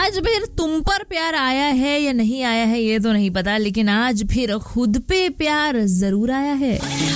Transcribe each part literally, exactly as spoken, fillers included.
आज फिर तुम पर प्यार आया है या नहीं आया है ये तो नहीं पता, लेकिन आज फिर खुद पे प्यार जरूर आया है।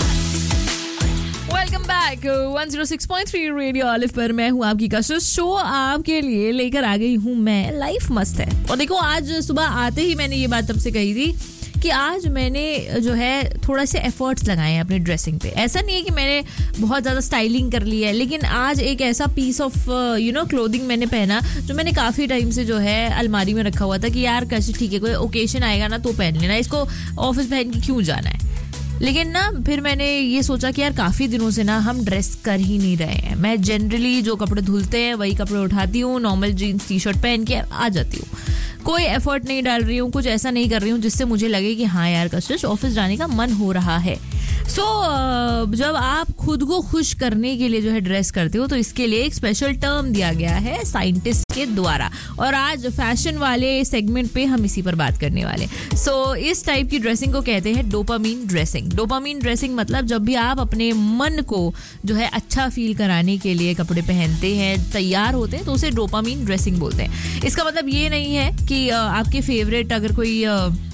Welcome back one zero six point three radio olive पर मैं हूँ आपकी कशिश। शो आपके लिए लेकर आ गई हूँ मैं, लाइफ मस्त है। और देखो आज सुबह आते ही मैंने ये बात तुमसे कही थी कि आज मैंने जो है थोड़ा से एफर्ट्स लगाए हैं अपनी ड्रेसिंग पे। ऐसा नहीं है कि मैंने बहुत ज़्यादा स्टाइलिंग कर ली है, लेकिन आज एक ऐसा piece of you know clothing मैंने पहना जो मैंने काफ़ी टाइम से जो है अलमारी में रखा हुआ था कि यार कैसे ठीक है कोई ओकेजन आएगा ना तो पहन लेना, इसको ऑफिस पहन के क्यों जाना है। लेकिन ना फिर मैंने ये सोचा कि यार काफ़ी दिनों से ना हम ड्रेस कर ही नहीं रहे हैं। मैं जनरली जो कपड़े धुलते हैं वही कपड़े उठाती हूँ, नॉर्मल जीन्स टी शर्ट पहन के आ जाती हूँ, कोई एफर्ट नहीं डाल रही हूँ, कुछ ऐसा नहीं कर रही हूँ जिससे मुझे लगे कि हाँ यार कशिश ऑफिस जाने का मन हो रहा है। सो so, जब आप खुद को खुश करने के लिए जो है ड्रेस करते हो तो इसके लिए एक स्पेशल टर्म दिया गया है साइंटिस्ट के द्वारा, और आज फैशन वाले सेगमेंट पे हम इसी पर बात करने वाले। सो so, इस टाइप की ड्रेसिंग को कहते हैं डोपामीन ड्रेसिंग। डोपामीन ड्रेसिंग मतलब जब भी आप अपने मन को जो है अच्छा फील कराने के लिए कपड़े पहनते हैं, तैयार होते हैं, तो उसे डोपामीन ड्रेसिंग बोलते हैं। इसका मतलब ये नहीं है कि आपके फेवरेट अगर कोई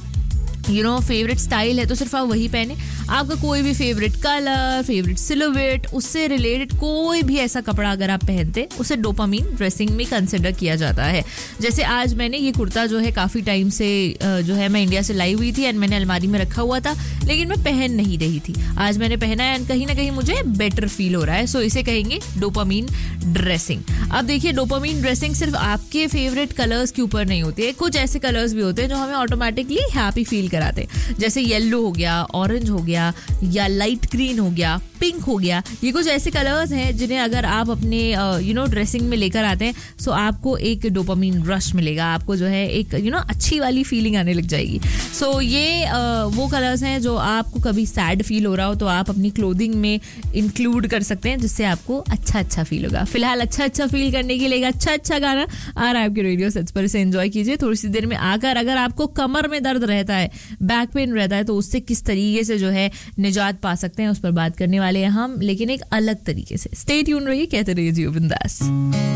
यू नो फेवरेट स्टाइल है तो सिर्फ आप वही पहने। आपका कोई भी फेवरेट कलर, फेवरेट सिलुएट, उससे रिलेटेड कोई भी ऐसा कपड़ा अगर आप पहनते उसे डोपामीन ड्रेसिंग में कंसिडर किया जाता है। जैसे आज मैंने ये कुर्ता जो है काफ़ी टाइम से जो है मैं इंडिया से लाई हुई थी एंड मैंने अलमारी में रखा हुआ था, लेकिन मैं पहन नहीं रही थी। आज मैंने पहना है एंड कहीं ना कहीं मुझे बेटर फील हो रहा है। सो इसे कहेंगे डोपामीन ड्रेसिंग। अब देखिए डोपामीन ड्रेसिंग सिर्फ आपके फेवरेट कलर्स के ऊपर नहीं होती है, कुछ ऐसे कलर्स भी होते हैं जो हमें ऑटोमेटिकली हैप्पी फील कराते हैं। जैसे येलो हो गया, ऑरेंज हो गया, या लाइट ग्रीन हो गया, पिंक हो गया। ये कुछ ऐसे कलर्स हैं जिन्हें अगर आप अपने यू नो ड्रेसिंग में लेकर आते हैं सो आपको एक डोपामीन रश मिलेगा, आपको जो है एक यू नो अच्छी वाली फीलिंग आने लग जाएगी। सो so, ये uh, वो कलर्स हैं जो आपको कभी सैड फील हो रहा हो तो आप अपनी क्लोथिंग में इंक्लूड कर सकते हैं, जिससे आपको अच्छा अच्छा फील होगा। फिलहाल अच्छा अच्छा फील करने के लिए अच्छा अच्छा गाना आ रहा है आपके रेडियो सेट्स पर, इसे एंजॉय कीजिए। थोड़ी सी देर में आकर अगर आपको कमर में दर्द रहता है, बैक पेन रहता है, तो उससे किस तरीके से जो है निजात पा सकते हैं उस पर बात करने वाले हैं हम, लेकिन एक अलग तरीके से। स्टे ट्यून रहिए, कहते रहिए जियो बिंदास।